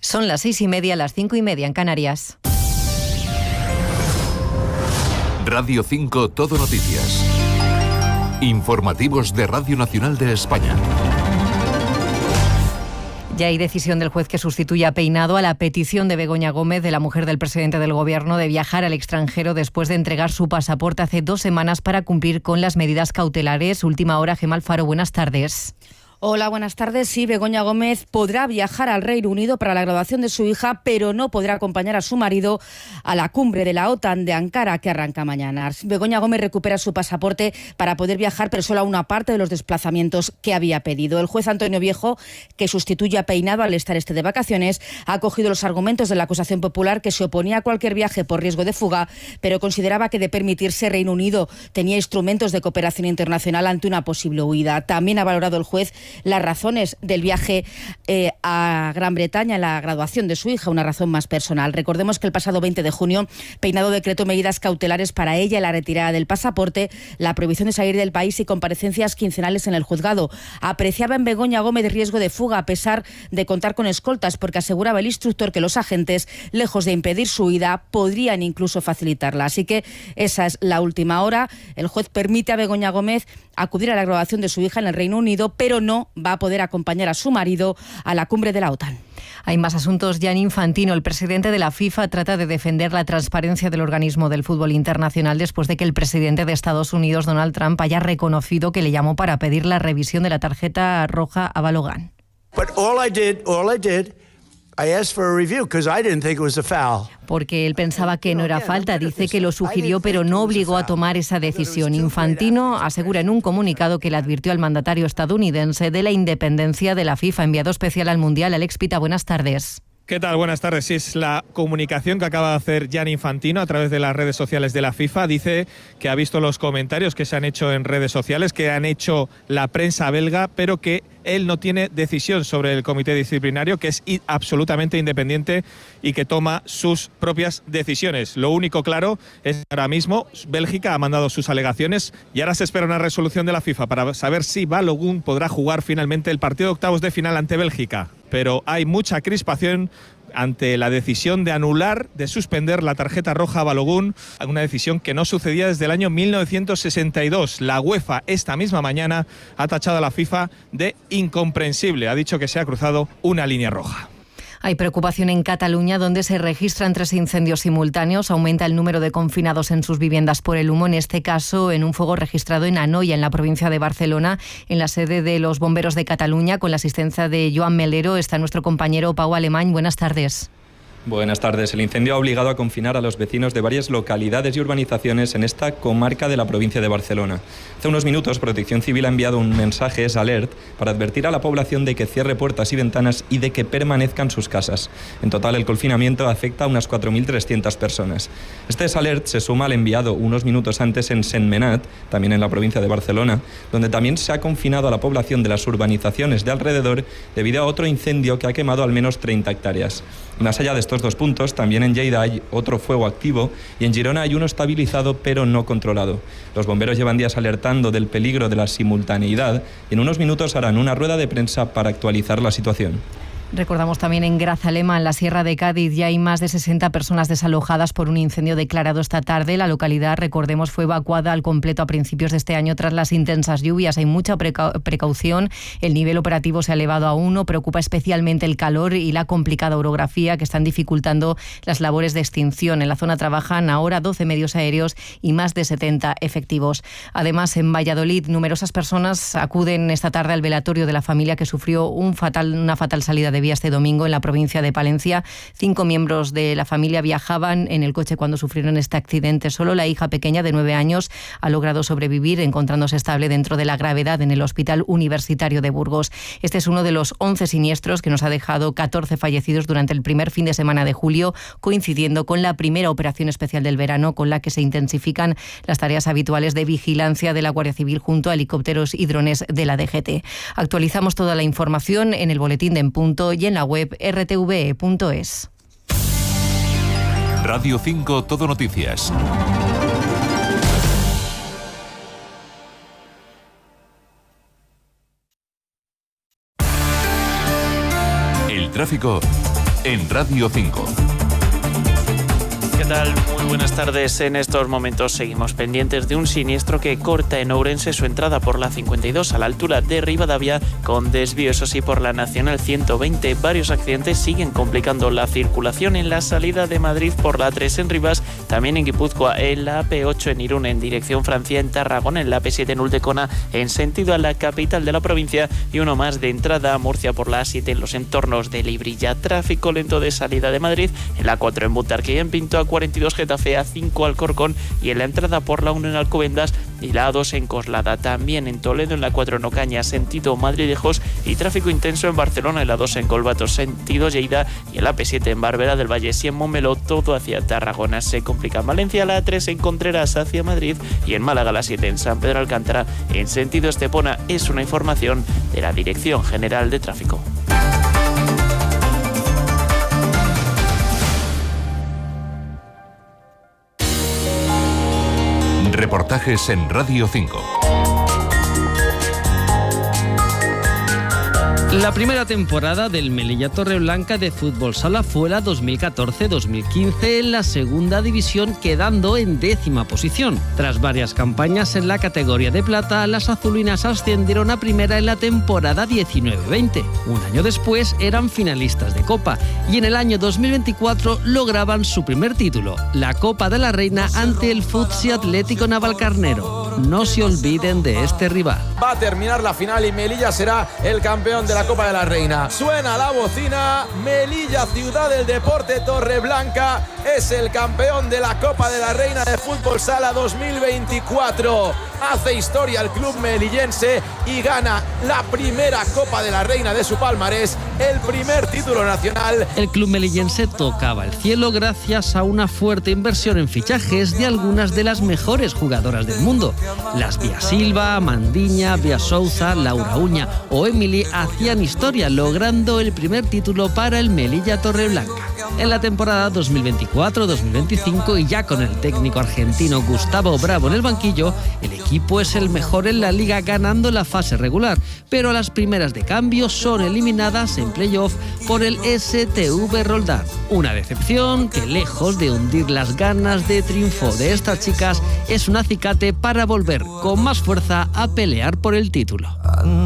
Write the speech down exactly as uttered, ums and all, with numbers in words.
Son las seis y media, las cinco y media en Canarias. Radio cinco Todo Noticias. Informativos de Radio Nacional de España. Ya hay decisión del juez que sustituye a Peinado a la petición de Begoña Gómez, de la mujer del presidente del Gobierno, de viajar al extranjero después de entregar su pasaporte hace dos semanas para cumplir con las medidas cautelares. Última hora, Gemma Alfaro, buenas tardes. Hola, buenas tardes. Sí, Begoña Gómez podrá viajar al Reino Unido para la graduación de su hija, pero no podrá acompañar a su marido a la cumbre de la OTAN de Ankara, que arranca mañana. Begoña Gómez recupera su pasaporte para poder viajar, pero solo a una parte de los desplazamientos que había pedido. El juez Antonio Viejo, que sustituye a Peinado al estar este de vacaciones, ha acogido los argumentos de la acusación popular, que se oponía a cualquier viaje por riesgo de fuga, pero consideraba que de permitirse, Reino Unido tenía instrumentos de cooperación internacional ante una posible huida. También ha valorado el juez las razones del viaje eh, a Gran Bretaña en la graduación de su hija, una razón más personal. Recordemos que el pasado veinte de junio, Peinado decretó medidas cautelares para ella, la retirada del pasaporte, la prohibición de salir del país y comparecencias quincenales en el juzgado. Apreciaba en Begoña Gómez riesgo de fuga a pesar de contar con escoltas, porque aseguraba el instructor que los agentes, lejos de impedir su huida, podrían incluso facilitarla. Así que esa es la última hora. El juez permite a Begoña Gómez acudir a la graduación de su hija en el Reino Unido, pero no va a poder acompañar a su marido a la cumbre de la OTAN. Hay más asuntos. Gianni Infantino, el presidente de la FIFA, trata de defender la transparencia del organismo del fútbol internacional después de que el presidente de Estados Unidos, Donald Trump, haya reconocido que le llamó para pedir la revisión de la tarjeta roja a Balogun. But all I did, all I did, I asked for a review because I didn't think it was a foul. Porque él pensaba que no era falta, dice que lo sugirió, pero no obligó a tomar esa decisión. Infantino asegura en un comunicado que le advirtió al mandatario estadounidense de la independencia de la FIFA. Enviado especial al Mundial, Alex Pita, buenas tardes. ¿Qué tal? Buenas tardes. Sí, es la comunicación que acaba de hacer Gianni Infantino a través de las redes sociales de la FIFA. Dice que ha visto los comentarios que se han hecho en redes sociales, que han hecho la prensa belga, pero que él no tiene decisión sobre el comité disciplinario, que es absolutamente independiente y que toma sus propias decisiones. Lo único claro es que ahora mismo Bélgica ha mandado sus alegaciones y ahora se espera una resolución de la FIFA para saber si Balogun podrá jugar finalmente el partido de octavos de final ante Bélgica. Pero hay mucha crispación ante la decisión de anular, de suspender la tarjeta roja a Balogun, una decisión que no sucedía desde el año mil novecientos sesenta y dos. La UEFA esta misma mañana ha tachado a la FIFA de incomprensible, ha dicho que se ha cruzado una línea roja. Hay preocupación en Cataluña, donde se registran tres incendios simultáneos. Aumenta el número de confinados en sus viviendas por el humo, en este caso en un fuego registrado en Anoia, en la provincia de Barcelona, en la sede de los bomberos de Cataluña. Con la asistencia de Joan Melero está nuestro compañero Pau Alemany. Buenas tardes. Buenas tardes. El incendio ha obligado a confinar a los vecinos de varias localidades y urbanizaciones en esta comarca de la provincia de Barcelona. Hace unos minutos, Protección Civil ha enviado un mensaje, es alert, para advertir a la población de que cierre puertas y ventanas y de que permanezca en sus casas. En total, el confinamiento afecta a unas cuatro mil trescientas personas. Este es alert se suma al enviado unos minutos antes en Sentmenat, también en la provincia de Barcelona, donde también se ha confinado a la población de las urbanizaciones de alrededor debido a otro incendio que ha quemado al menos treinta hectáreas. Más allá de estos dos puntos, también en Lleida hay otro fuego activo y en Girona hay uno estabilizado pero no controlado. Los bomberos llevan días alertando del peligro de la simultaneidad y en unos minutos harán una rueda de prensa para actualizar la situación. Recordamos también en Grazalema, en la Sierra de Cádiz, ya hay más de sesenta personas desalojadas por un incendio declarado esta tarde. La localidad, recordemos, fue evacuada al completo a principios de este año tras las intensas lluvias. Hay mucha preca- precaución, el nivel operativo se ha elevado a uno, preocupa especialmente el calor y la complicada orografía que están dificultando las labores de extinción. En la zona trabajan ahora doce medios aéreos y más de setenta efectivos. Además, en Valladolid, numerosas personas acuden esta tarde al velatorio de la familia que sufrió un fatal, una fatal salida de vía este domingo en la provincia de Palencia. Cinco miembros de la familia viajaban en el coche cuando sufrieron este accidente. Solo la hija pequeña de nueve años ha logrado sobrevivir, encontrándose estable dentro de la gravedad en el Hospital Universitario de Burgos. Este es uno de los once siniestros que nos ha dejado catorce fallecidos durante el primer fin de semana de julio, coincidiendo con la primera operación especial del verano, con la que se intensifican las tareas habituales de vigilancia de la Guardia Civil junto a helicópteros y drones de la D G T. Actualizamos toda la información en el boletín de En Punto y en la web r t v e punto es. Radio cinco Todo Noticias. El tráfico en Radio cinco. ¿Qué tal? Muy buenas tardes. En estos momentos seguimos pendientes de un siniestro que corta en Ourense su entrada por la cincuenta y dos a la altura de Rivadavia, con desvío, eso sí, por la Nacional ciento veinte. Varios accidentes siguen complicando la circulación en la salida de Madrid por la A tres en Rivas, también en Guipúzcoa, en la A P ocho en Irún en dirección Francia, en Tarragona, en la A P siete en Ulldecona en sentido a la capital de la provincia, y uno más de entrada a Murcia por la A siete en los entornos de Librilla. Tráfico lento de salida de Madrid en la A cuatro en Butarque y en Pinto, a cuarenta y dos Getafe, a cinco Alcorcón y en la entrada por la uno en Alcobendas, y la A dos en Coslada. También en Toledo, en la cuatro en Ocaña sentido Madrid-Lejos, y tráfico intenso en Barcelona, en la dos en Colbato sentido Lleida, y en la A P siete en Barberá del Valle y en Montmeló, todo hacia Tarragona. Se complica en Valencia, la A tres en Contreras hacia Madrid, y en Málaga la siete en San Pedro Alcántara en sentido Estepona. Es una información de la Dirección General de Tráfico. Reportajes en Radio cinco. La primera temporada del Melilla Torreblanca de Fútbol Sala fue la dos mil catorce dos mil quince en la segunda división, quedando en décima posición. Tras varias campañas en la categoría de plata, las azulinas ascendieron a primera en la temporada diecinueve veinte. Un año después eran finalistas de Copa y en el año dos mil veinticuatro lograban su primer título, la Copa de la Reina, ante el Futsi Atlético Navalcarnero. No se olviden de este rival. Va a terminar la final y Melilla será el campeón de la Copa de la Reina. Suena la bocina, Melilla, ciudad del deporte, Torreblanca es el campeón de la Copa de la Reina de Fútbol Sala dos mil veinticuatro. Hace historia el club melillense y gana la primera Copa de la Reina de su palmarés, el primer título nacional. El club melillense tocaba el cielo gracias a una fuerte inversión en fichajes de algunas de las mejores jugadoras del mundo. Las Vía Silva, Mandiña, Vía Souza, Laura Uña o Emily hacían historia, logrando el primer título para el Melilla Torreblanca. En la temporada dos mil veinticuatro dos mil veinticinco, y ya con el técnico argentino Gustavo Bravo en el banquillo, el equipo es el mejor en la liga, ganando la fase regular, pero a las primeras de cambio son eliminadas en playoff por el S T V Roldán. Una decepción que, lejos de hundir las ganas de triunfo de estas chicas, es un acicate para volver con más fuerza a pelear por el título.